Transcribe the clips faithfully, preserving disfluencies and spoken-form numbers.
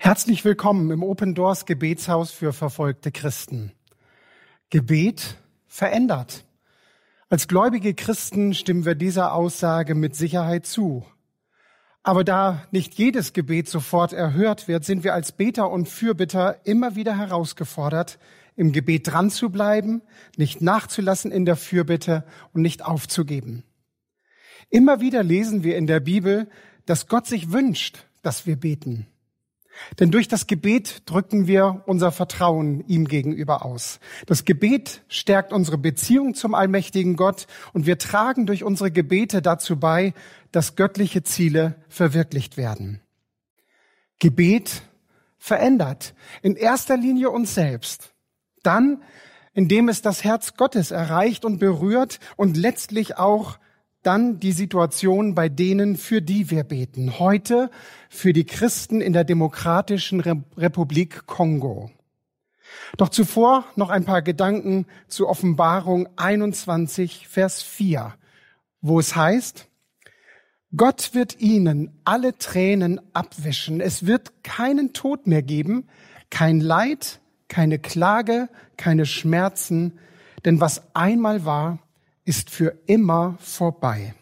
Herzlich willkommen im Open Doors Gebetshaus für verfolgte Christen. Gebet verändert. Als gläubige Christen stimmen wir dieser Aussage mit Sicherheit zu. Aber da nicht jedes Gebet sofort erhört wird, sind wir als Beter und Fürbitter immer wieder herausgefordert, im Gebet dran zu bleiben, nicht nachzulassen in der Fürbitte und nicht aufzugeben. Immer wieder lesen wir in der Bibel, dass Gott sich wünscht, dass wir beten. Denn durch das Gebet drücken wir unser Vertrauen ihm gegenüber aus. Das Gebet stärkt unsere Beziehung zum allmächtigen Gott und wir tragen durch unsere Gebete dazu bei, dass göttliche Ziele verwirklicht werden. Gebet verändert in erster Linie uns selbst, dann, indem es das Herz Gottes erreicht und berührt und letztlich auch dann die Situation bei denen, für die wir beten. Heute für die Christen in der Demokratischen Republik Kongo. Doch zuvor noch ein paar Gedanken zu Offenbarung einundzwanzig, Vers vier, wo es heißt: Gott wird ihnen alle Tränen abwischen. Es wird keinen Tod mehr geben, kein Leid, keine Klage, keine Schmerzen, denn was einmal war, ist für immer vorbei.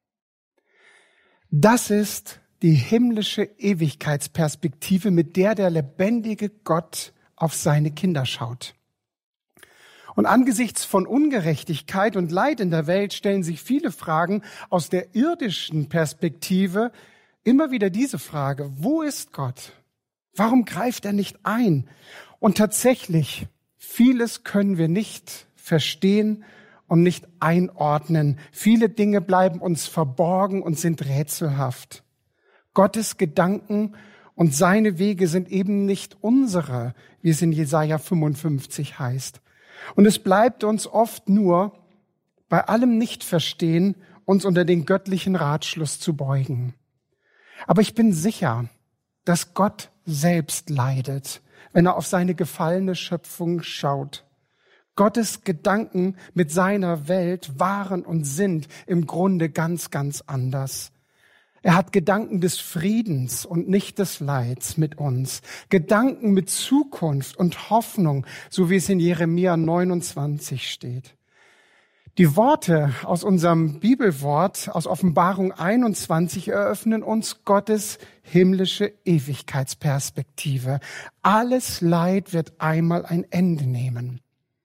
Das ist die himmlische Ewigkeitsperspektive, mit der der lebendige Gott auf seine Kinder schaut. Und angesichts von Ungerechtigkeit und Leid in der Welt stellen sich viele Fragen aus der irdischen Perspektive. Immer wieder diese Frage: Wo ist Gott? Warum greift er nicht ein? Und tatsächlich, vieles können wir nicht verstehen und nicht einordnen. Viele Dinge bleiben uns verborgen und sind rätselhaft. Gottes Gedanken und seine Wege sind eben nicht unsere, wie es in Jesaja fünfundfünfzig heißt. Und es bleibt uns oft nur, bei allem Nichtverstehen, uns unter den göttlichen Ratschluss zu beugen. Aber ich bin sicher, dass Gott selbst leidet, wenn er auf seine gefallene Schöpfung schaut. Gottes Gedanken mit seiner Welt waren und sind im Grunde ganz, ganz anders. Er hat Gedanken des Friedens und nicht des Leids mit uns. Gedanken mit Zukunft und Hoffnung, so wie es in Jeremia neunundzwanzig steht. Die Worte aus unserem Bibelwort, aus Offenbarung einundzwanzig, eröffnen uns Gottes himmlische Ewigkeitsperspektive. Alles Leid wird einmal ein Ende nehmen.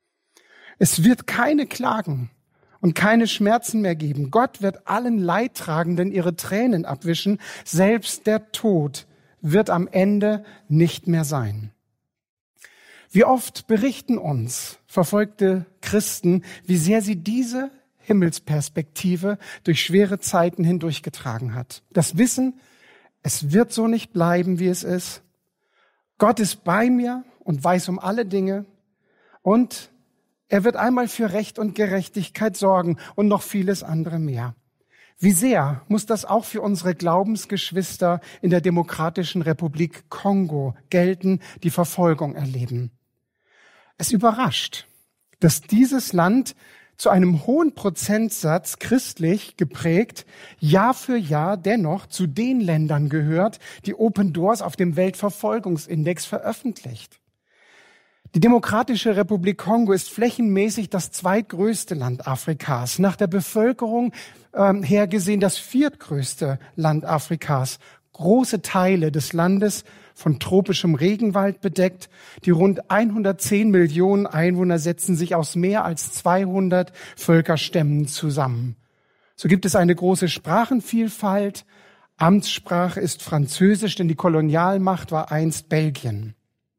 Es wird keine Klagen und keine Schmerzen mehr geben. Gott wird allen Leidtragenden ihre Tränen abwischen. Selbst der Tod wird am Ende nicht mehr sein. Wie oft berichten uns verfolgte Christen, wie sehr sie diese Himmelsperspektive durch schwere Zeiten hindurchgetragen hat. Das Wissen, es wird so nicht bleiben, wie es ist. Gott ist bei mir und weiß um alle Dinge und er wird einmal für Recht und Gerechtigkeit sorgen und noch vieles andere mehr. Wie sehr muss das auch für unsere Glaubensgeschwister in der Demokratischen Republik Kongo gelten, die Verfolgung erleben. Es überrascht, dass dieses Land zu einem hohen Prozentsatz christlich geprägt Jahr für Jahr dennoch zu den Ländern gehört, die Open Doors auf dem Weltverfolgungsindex veröffentlicht. Die Demokratische Republik Kongo ist flächenmäßig das zweitgrößte Land Afrikas, nach der Bevölkerung ähm, hergesehen das viertgrößte Land Afrikas. Große Teile des Landes von tropischem Regenwald bedeckt. Die rund hundertzehn Millionen Einwohner setzen sich aus mehr als zweihundert Völkerstämmen zusammen. So gibt es eine große Sprachenvielfalt. Amtssprache ist Französisch, denn die Kolonialmacht war einst Belgien.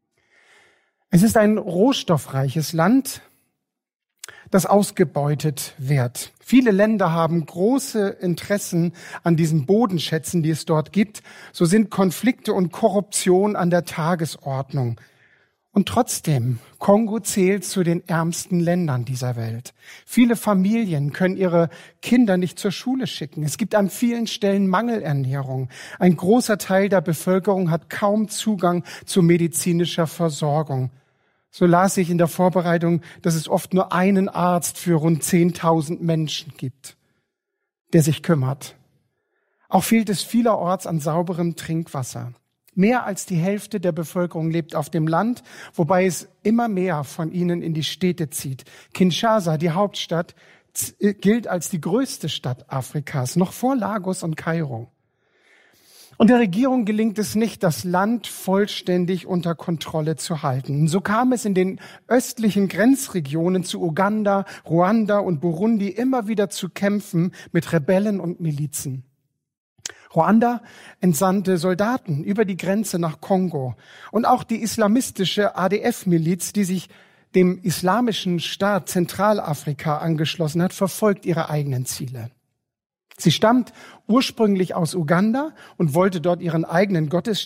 Es ist ein rohstoffreiches Land, das ausgebeutet wird. Viele Länder haben große Interessen an diesen Bodenschätzen, die es dort gibt. So sind Konflikte und Korruption an der Tagesordnung. Und trotzdem, Kongo zählt zu den ärmsten Ländern dieser Welt. Viele Familien können ihre Kinder nicht zur Schule schicken. Es gibt an vielen Stellen Mangelernährung. Ein großer Teil der Bevölkerung hat kaum Zugang zu medizinischer Versorgung. So las ich in der Vorbereitung, dass es oft nur einen Arzt für rund zehntausend Menschen gibt, der sich kümmert. Auch fehlt es vielerorts an sauberem Trinkwasser. Mehr als die Hälfte der Bevölkerung lebt auf dem Land, wobei es immer mehr von ihnen in die Städte zieht. Kinshasa, die Hauptstadt, gilt als die größte Stadt Afrikas, noch vor Lagos und Kairo. Und der Regierung gelingt es nicht, das Land vollständig unter Kontrolle zu halten. So kam es in den östlichen Grenzregionen zu Uganda, Ruanda und Burundi immer wieder zu Kämpfen mit Rebellen und Milizen. Ruanda entsandte Soldaten über die Grenze nach Kongo. Und auch die islamistische A D F-Miliz, die sich dem Islamischen Staat Zentralafrika angeschlossen hat, verfolgt ihre eigenen Ziele. Sie stammt ursprünglich aus Uganda und wollte dort ihren eigenen Gottes,